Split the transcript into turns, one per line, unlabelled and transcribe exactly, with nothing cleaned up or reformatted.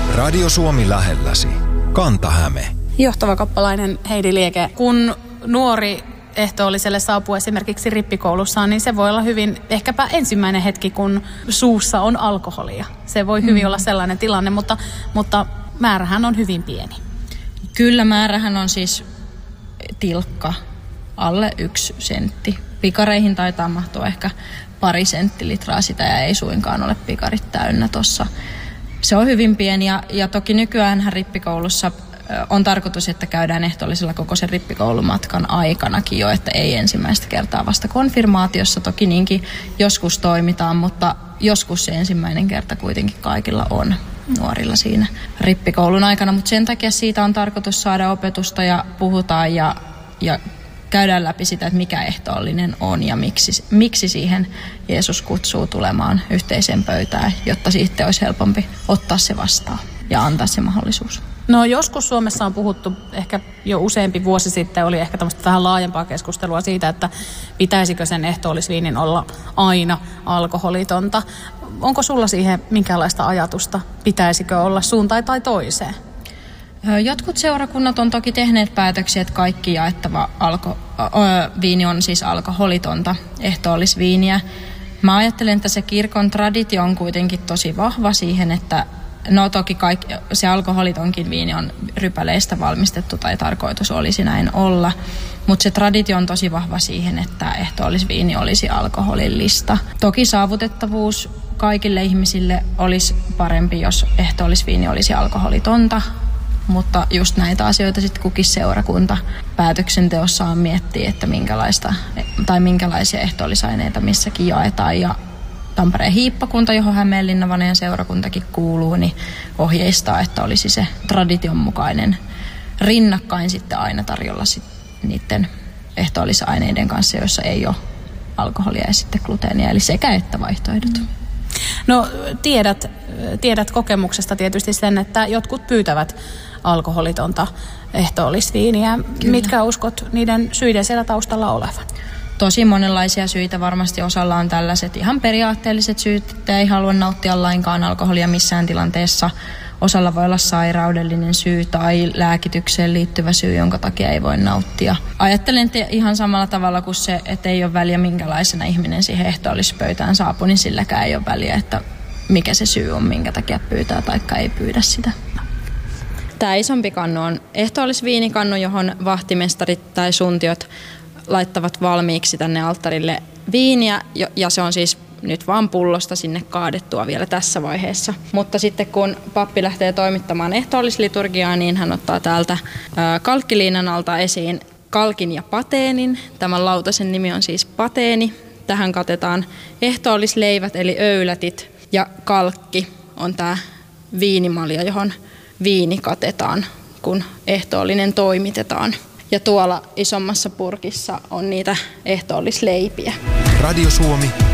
Radio Suomi lähelläsi. Kanta-Häme.
Johtava kappalainen Heidi Lieke. Kun nuori ehtoolliselle saapuu esimerkiksi rippikoulussaan, niin se voi olla hyvin ehkäpä ensimmäinen hetki, kun suussa on alkoholia. Se voi hyvin mm. olla sellainen tilanne, mutta, mutta määrähän on hyvin pieni.
Kyllä, määrähän on siis tilkka, alle yksi sentti. Pikareihin taitaa mahtua ehkä pari senttilitraa sitä ja ei suinkaan ole pikarit täynnä tuossa. Se on hyvin pieni ja, ja toki nykyäänhän rippikoulussa on tarkoitus, että käydään ehtoollisella koko sen rippikoulumatkan aikanakin jo, että ei ensimmäistä kertaa vasta konfirmaatiossa. Toki niinkin joskus toimitaan, mutta joskus se ensimmäinen kerta kuitenkin kaikilla on nuorilla siinä rippikoulun aikana. Mutta sen takia siitä on tarkoitus saada opetusta ja puhutaan ja, ja käydään läpi sitä, että mikä ehtoollinen on ja miksi, miksi siihen Jeesus kutsuu tulemaan yhteiseen pöytään, jotta siitä olisi helpompi ottaa se vastaan ja antaa se mahdollisuus.
No joskus Suomessa on puhuttu, ehkä jo useampi vuosi sitten oli ehkä tämmöistä vähän laajempaa keskustelua siitä, että pitäisikö sen ehtoollisviinin olla aina alkoholitonta. Onko sulla siihen minkäänlaista ajatusta, pitäisikö olla suuntaan tai toiseen?
Jotkut seurakunnat on toki tehneet päätöksiä, että kaikki jaettava alko, ö, viini on siis alkoholitonta ehtoollisviiniä. Mä ajattelen, että se kirkon traditio on kuitenkin tosi vahva siihen, että no toki kaikki, se alkoholitonkin viini on rypäleistä valmistettu tai tarkoitus olisi näin olla, mutta se traditio on tosi vahva siihen, että ehtoollisviini olisi alkoholillista. Toki saavutettavuus kaikille ihmisille olisi parempi, jos ehtoollisviini olisi alkoholitonta, mutta just näitä asioita sitten kukin seurakunta päätöksenteossaan miettii, että minkälaista tai minkälaisia ehtoollisaineita missäkin jaetaan. Ja Tampereen hiippakunta, johon Hämeenlinna-Vanajan seurakuntakin kuuluu, niin ohjeistaa, että olisi se tradition mukainen rinnakkain sitten aina tarjolla sit niiden ehtoollisaineiden kanssa, joissa ei ole alkoholia ja sitten gluteenia, eli sekä että vaihtoehdot. Mm.
No tiedät, tiedät kokemuksesta tietysti sen, että jotkut pyytävät alkoholitonta ehtoollisviiniä. Kyllä. Mitkä uskot niiden syiden siellä taustalla olevan?
Tosi monenlaisia syitä. Varmasti osalla on tällaiset ihan periaatteelliset syyt, että ei halua nauttia lainkaan alkoholia missään tilanteessa. Osalla voi olla sairaudellinen syy tai lääkitykseen liittyvä syy, jonka takia ei voi nauttia. Ajattelen, että ihan samalla tavalla kuin se, että ei ole väliä minkälaisena ihminen siihen ehtoollispöytään saapuu, niin silläkään ei ole väliä, että mikä se syy on, minkä takia pyytää tai ei pyydä sitä. Tämä isompi kannu on ehtoollisviinikannu, johon vahtimestarit tai suntiot laittavat valmiiksi tänne alttarille viiniä, ja se on siis nyt vaan pullosta sinne kaadettua vielä tässä vaiheessa. Mutta sitten kun pappi lähtee toimittamaan ehtoollisliturgiaa, niin hän ottaa täältä kalkkiliinan alta esiin kalkin ja pateenin. Tämän lautasen nimi on siis pateeni. Tähän katetaan ehtoollisleivät eli öylätit, ja kalkki on tämä viinimalja, johon viini katetaan, kun ehtoollinen toimitetaan. Ja tuolla isommassa purkissa on niitä ehtoollisleipiä.
Radio Suomi.